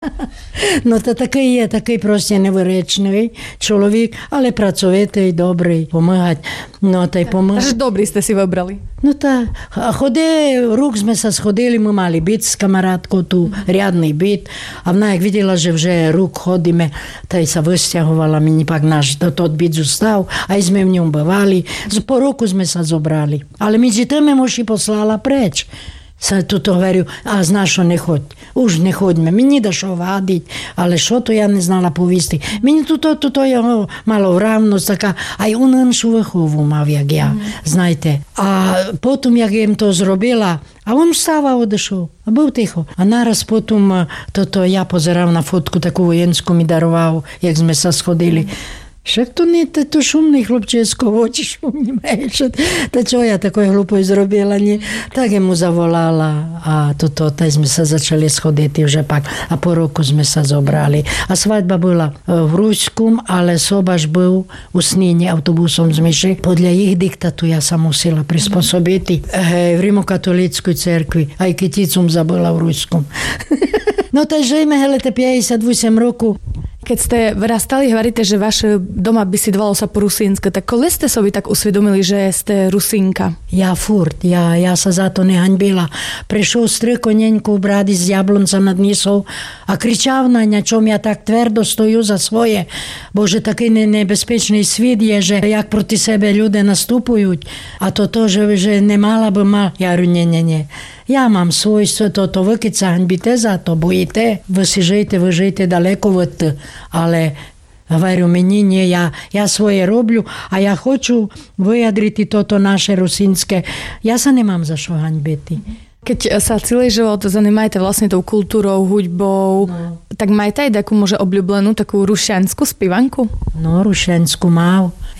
No to takий просто невиречний чоловік, але працьовитий, добрий, помагать. Ну, та й помагать. Takže dobrý ste si vybrali. Ну так, рук ми сходили, ми мали біт з камараткою, ту рядний біт, а вона як виділа, що вже рук ходимо, та й се вистягувала, мені пак наш тот біт зустав, а й ми в ньому бивали, по руку ми се зобрали. Але між тими муж послала преч. Тут говорю, а знаєш, що не ходь, уж не ходьме, мені да що вадить, але що то я не знала повісти. Мені тут його мало вравність така, а й он іншу вихову мав, як я, знаєте. А потім, як їм то зробила, а він встав, одійшов, а був тихо. А нараз потім, я позирав на фотку таку воєнську, мені дарував, як ми сходили. Що то не то шумний хлопчисько, в очі шумні маєш. Та чого я такою глупою зробила? Ні. Так йому заволала, а та ми се почали сходити вже пак. А по року ми се зобрали. А свадьба була в Руському, але собаш був у Сніні, автобусом змішли. Подля їх диктату я сам мусила приспособити в Римо-католицькій церкві, а й китицум забула в Руському. No tak žijeme, helete, 58 rokov. Keď ste vyrastali, hovoríte, že vaše doma by si dvalo sa po rusínske, tak kole ste sobi tak usvedomili, že ste Rusínka? Ja sa za to nehanbila. Прийшов стрiko неньку в браді з яблунцем над нісом, а кричав на нячом, я так твердо стою за своє. Боже, такий небезпечний світ є, що як проти себе люди наступують, а то теж вже не мала би мала. Я говорю, ні. Я мам свойство, то ви киця ганьбіте за то, боїте. Ви жийте далеко від, але говорю, мені ні, я своє роблю, а я хочу виядрити то наше русинське. Я се не мам за що ганьбити. Keď sa celý život zanímajte vlastne tou kultúrou, hudbou, tak majte aj takú možno obľúbenú takú rušiansku spievanku? No, rušiansku mal.